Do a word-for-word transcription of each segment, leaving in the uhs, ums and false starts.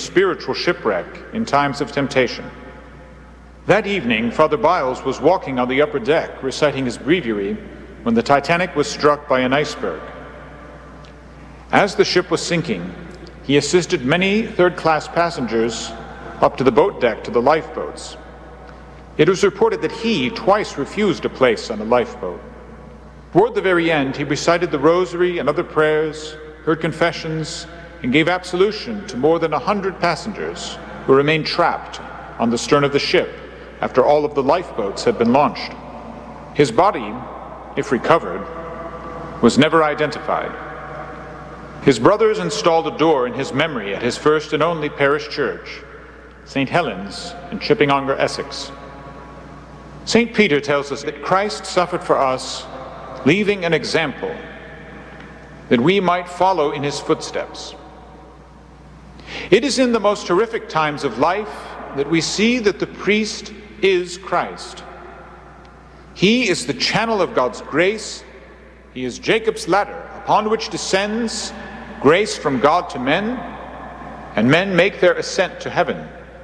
spiritual shipwreck in times of temptation. That evening, Father Biles was walking on the upper deck reciting his breviary when the Titanic was struck by an iceberg. As the ship was sinking, he assisted many third-class passengers up to the boat deck to the lifeboats. It was reported that he twice refused a place on a lifeboat. Toward the very end, he recited the rosary and other prayers, heard confessions, and gave absolution to more than a hundred passengers who remained trapped on the stern of the ship after all of the lifeboats had been launched. His body, if recovered, was never identified. His brothers installed a door in his memory at his first and only parish church, Saint Helens in Chipping-Ongar, Essex. Saint Peter tells us that Christ suffered for us, leaving an example that we might follow in his footsteps. It is in the most horrific times of life that we see that the priest is Christ. He is the channel of God's grace. He is Jacob's ladder upon which descends grace from God to men, and men make their ascent to heaven.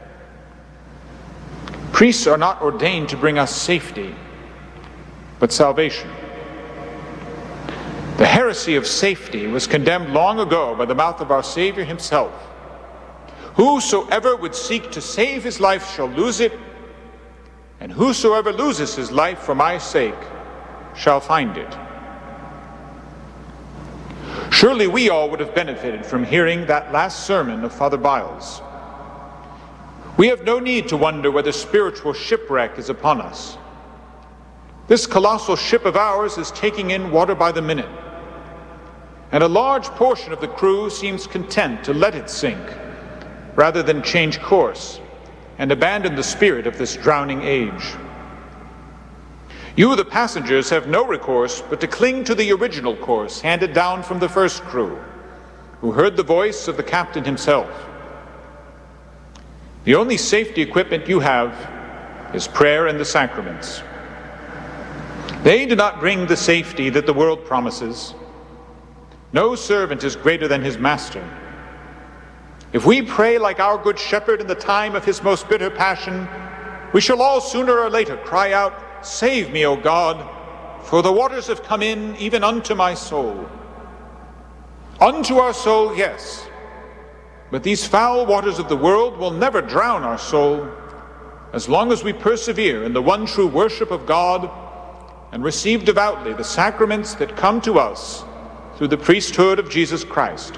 Priests are not ordained to bring us safety, but salvation. The heresy of safety was condemned long ago by the mouth of our Savior himself. Whosoever would seek to save his life shall lose it, and whosoever loses his life for my sake shall find it. Surely we all would have benefited from hearing that last sermon of Father Biles. We have no need to wonder whether spiritual shipwreck is upon us. This colossal ship of ours is taking in water by the minute, and a large portion of the crew seems content to let it sink rather than change course and abandon the spirit of this drowning age. You, the passengers, have no recourse but to cling to the original course handed down from the first crew, who heard the voice of the captain himself. The only safety equipment you have is prayer and the sacraments. They do not bring the safety that the world promises. No servant is greater than his master. If we pray like our good shepherd in the time of his most bitter passion, we shall all sooner or later cry out, "Save me, O God, for the waters have come in even unto my soul." Unto our soul, yes, but these foul waters of the world will never drown our soul as long as we persevere in the one true worship of God and receive devoutly the sacraments that come to us through the priesthood of Jesus Christ.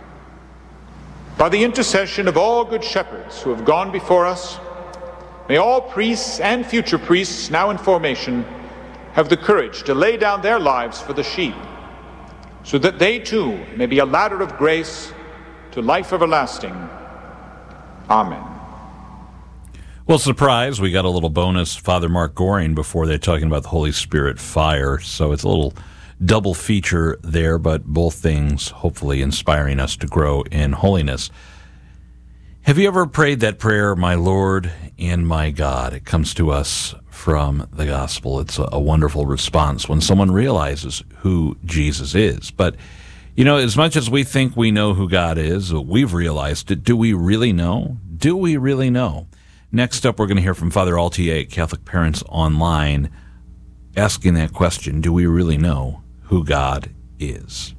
By the intercession of all good shepherds who have gone before us, may all priests and future priests now in formation have the courage to lay down their lives for the sheep, so that they too may be a ladder of grace to life everlasting. Amen. Well, surprise, we got a little bonus Father Mark Goring before they're talking about the Holy Spirit fire, so it's a little double feature there, but both things hopefully inspiring us to grow in holiness. Have you ever prayed that prayer, "My Lord and my God"? It comes to us from the gospel. It's a, a wonderful response when someone realizes who Jesus is. But, you know, as much as we think we know who God is, we've realized it. Do we really know? Do we really know? Next up, we're going to hear from Father Altier, Catholic Parents Online, asking that question, do we really know who God is?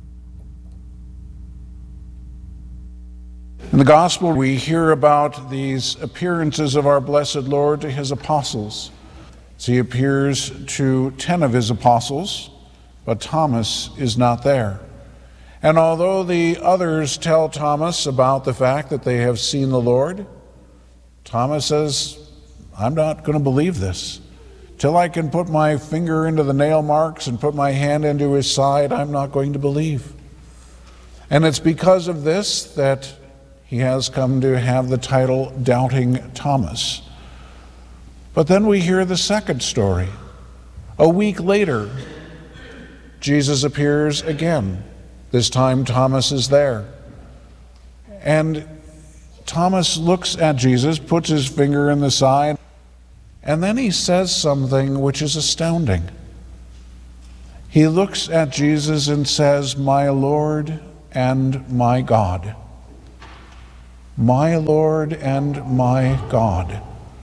In the Gospel, we hear about these appearances of our blessed Lord to his apostles. So he appears to ten of his apostles, but Thomas is not there. And although the others tell Thomas about the fact that they have seen the Lord, Thomas says, I'm not going to believe this. Till I can put my finger into the nail marks and put my hand into his side, I'm not going to believe. And it's because of this that he has come to have the title Doubting Thomas. But then we hear the second story. A week later, Jesus appears again. This time Thomas is there. And Thomas looks at Jesus, puts his finger in the side, and then he says something which is astounding. He looks at Jesus and says, "My Lord and my God." my Lord and my God.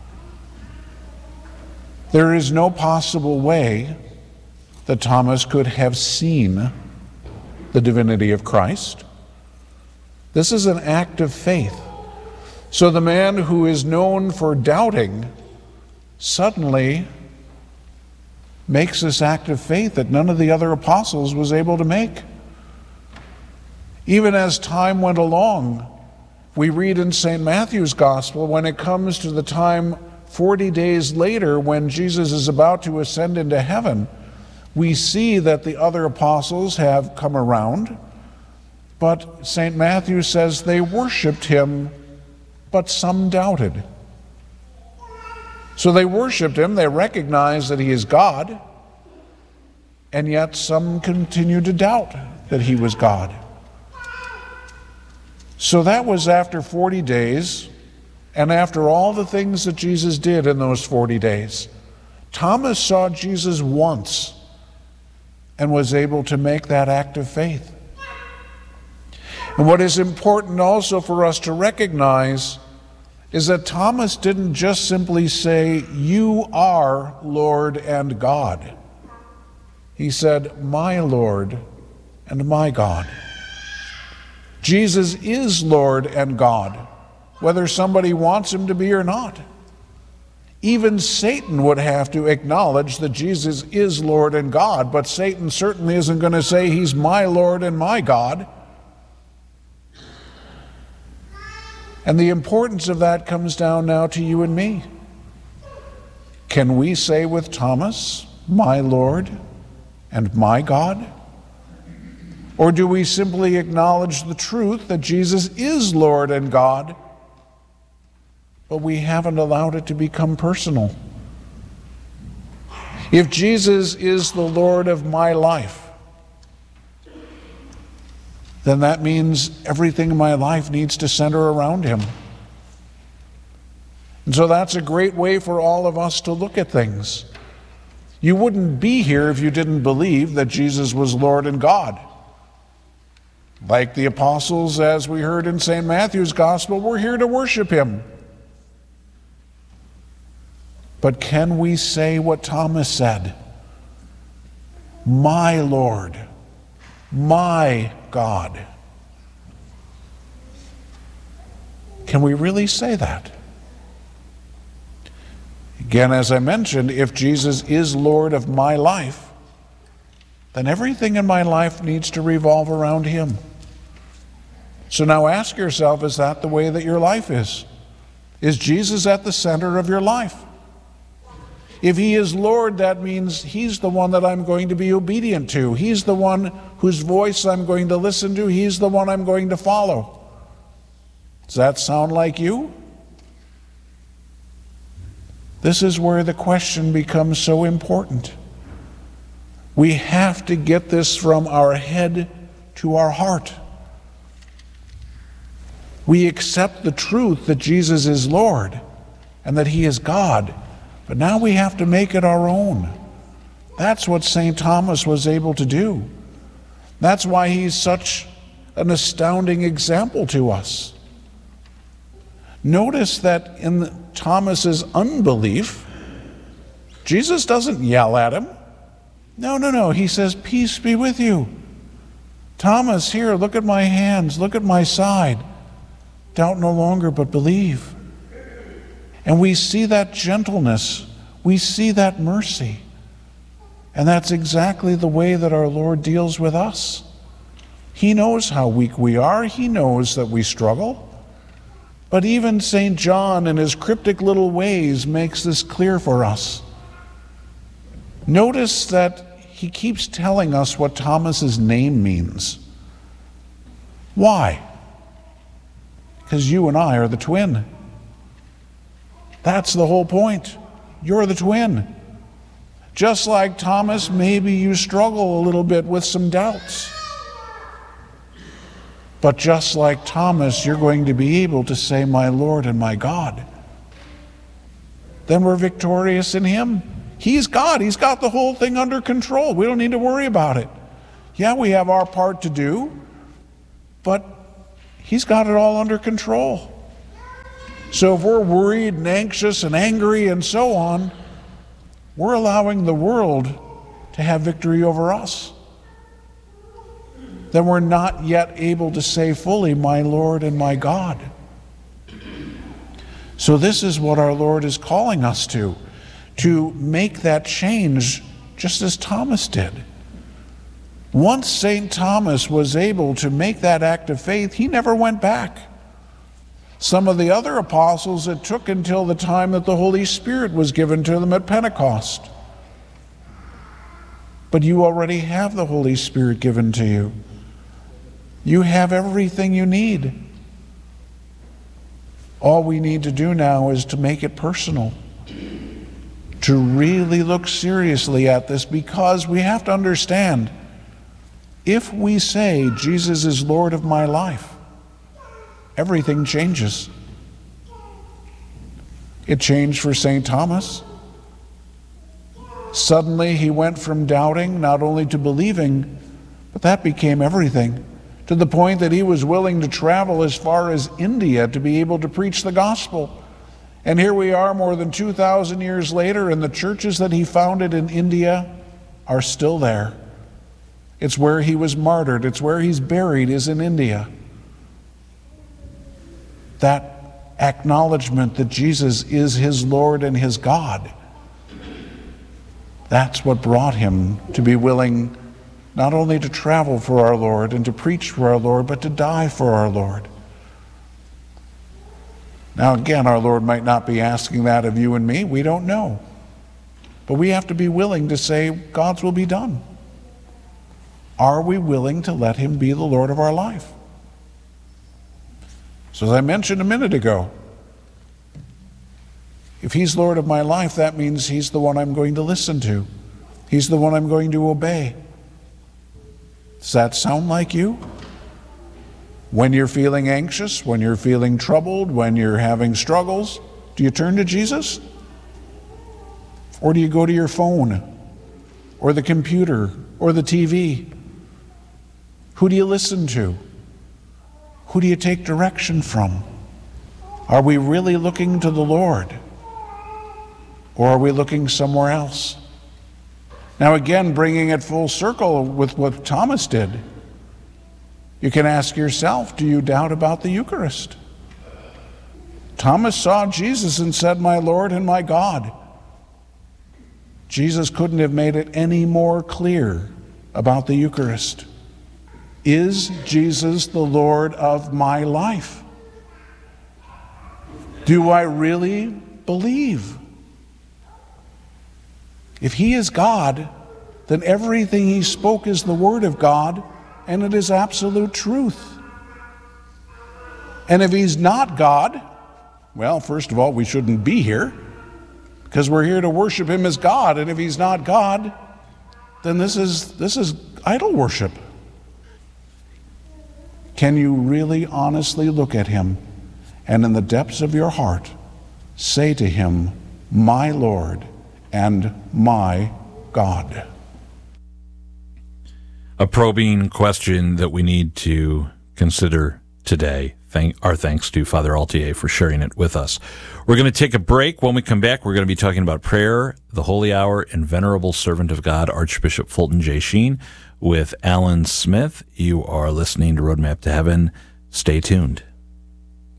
There is no possible way that Thomas could have seen the divinity of Christ. This is an act of faith. So the man who is known for doubting suddenly makes this act of faith that none of the other apostles was able to make. Even as time went along, we read in Saint Matthew's Gospel, when it comes to the time forty days later when Jesus is about to ascend into heaven, we see that the other apostles have come around, but Saint Matthew says they worshiped him, but some doubted. So they worshiped him, they recognized that he is God, and yet some continued to doubt that he was God. So that was after forty days, and after all the things that Jesus did in those forty days. Thomas saw Jesus once and was able to make that act of faith. And what is important also for us to recognize is that Thomas didn't just simply say, "You are Lord and God." He said, "My Lord and my God." Jesus is Lord and God, whether somebody wants him to be or not. Even Satan would have to acknowledge that Jesus is Lord and God, but Satan certainly isn't going to say he's my Lord and my God. And the importance of that comes down now to you and me. Can we say with Thomas, "My Lord and my God"? Or do we simply acknowledge the truth that Jesus is Lord and God, but we haven't allowed it to become personal? If Jesus is the Lord of my life, then that means everything in my life needs to center around him. And so that's a great way for all of us to look at things. You wouldn't be here if you didn't believe that Jesus was Lord and God. Like the apostles, as we heard in Saint Matthew's Gospel, we're here to worship him. But can we say what Thomas said? "My Lord, my God"? Can we really say that? Again, as I mentioned, if Jesus is Lord of my life, then everything in my life needs to revolve around him. So now ask yourself, is that the way that your life is? Is Jesus at the center of your life? If he is Lord, that means he's the one that I'm going to be obedient to. He's the one whose voice I'm going to listen to. He's the one I'm going to follow. Does that sound like you? This is where the question becomes so important. We have to get this from our head to our heart. We accept the truth that Jesus is Lord and that he is God, but now we have to make it our own. That's what Saint Thomas was able to do. That's why he's such an astounding example to us. Notice that in Thomas's unbelief, Jesus doesn't yell at him. No, no, no. He says, "Peace be with you. Thomas, here, look at my hands, look at my side. Doubt no longer, but believe." And we see that gentleness, we see that mercy. And that's exactly the way that our Lord deals with us. He knows how weak we are, he knows that we struggle. But even Saint John, in his cryptic little ways, makes this clear for us. Notice that he keeps telling us what Thomas's name means. Why? Because you and I are the twin. That's the whole point. You're the twin. Just like Thomas, maybe you struggle a little bit with some doubts. But just like Thomas, you're going to be able to say, "My Lord and my God." Then we're victorious in him. He's God. He's got the whole thing under control. We don't need to worry about it. Yeah, we have our part to do, but he's got it all under control. So if we're worried and anxious and angry and so on, we're allowing the world to have victory over us. Then we're not yet able to say fully, my Lord and my God. So this is what our Lord is calling us to, to make that change just as Thomas did. Once Saint Thomas was able to make that act of faith, he never went back. Some of the other apostles, it took until the time that the Holy Spirit was given to them at Pentecost. But you already have the Holy Spirit given to you. You have everything you need. All we need to do now is to make it personal, to really look seriously at this, because we have to understand, if we say Jesus is Lord of my life, everything changes. It changed for Saint Thomas. Suddenly he went from doubting not only to believing, but that became everything, to the point that he was willing to travel as far as India to be able to preach the gospel. And here we are more than two thousand years later, and the churches that he founded in India are still there. It's where he was martyred. It's where he's buried, is in India. That acknowledgement that Jesus is his Lord and his God, that's what brought him to be willing not only to travel for our Lord and to preach for our Lord, but to die for our Lord. Now again, our Lord might not be asking that of you and me. We don't know. But we have to be willing to say, God's will be done. Are we willing to let him be the Lord of our life? So as I mentioned a minute ago, if he's Lord of my life, that means he's the one I'm going to listen to. He's the one I'm going to obey. Does that sound like you? When you're feeling anxious, when you're feeling troubled, when you're having struggles, do you turn to Jesus? Or do you go to your phone, or the computer, or the T V? Who do you listen to? Who do you take direction from? Are we really looking to the Lord? Or are we looking somewhere else? Now again, bringing it full circle with what Thomas did, you can ask yourself, do you doubt about the Eucharist? Thomas saw Jesus and said, my Lord and my God. Jesus couldn't have made it any more clear about the Eucharist. Is Jesus the Lord of my life? Do I really believe? If he is God, then everything he spoke is the word of God, and it is absolute truth. And if he's not God, well, first of all, we shouldn't be here, because we're here to worship him as God. And if he's not God, then this is this is idol worship. Can you really honestly look at him and in the depths of your heart say to him, my Lord and my God? A probing question that we need to consider today. Thank, our thanks to Father Altier for sharing it with us. We're going to take a break. When we come back, we're going to be talking about prayer, the Holy Hour, and Venerable Servant of God, Archbishop Fulton J. Sheen, with Alan Smith. You are listening to Roadmap to Heaven. Stay tuned.